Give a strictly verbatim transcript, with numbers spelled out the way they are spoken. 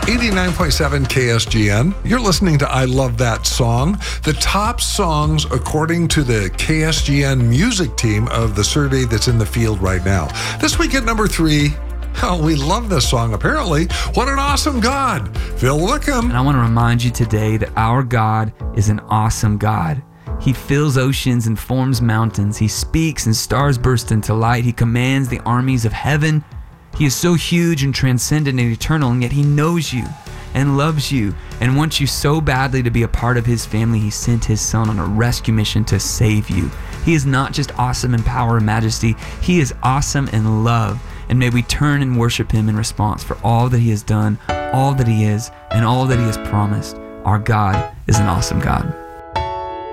eighty-nine point seven K S G N. You're listening to I Love That Song. The top songs according to the K S G N music team of the survey that's in the field right now. This week at number three, oh, we love this song apparently. What an Awesome God, Phil Wickham. And I want to remind you today that our God is an awesome God. He fills oceans and forms mountains. He speaks and stars burst into light. He commands the armies of heaven. He is so huge and transcendent and eternal, and yet he knows you and loves you and wants you so badly to be a part of his family. He sent his son on a rescue mission to save you. He is not just awesome in power and majesty. He is awesome in love. And may we turn and worship him in response for all that he has done, all that he is, and all that he has promised. Our God is an awesome God.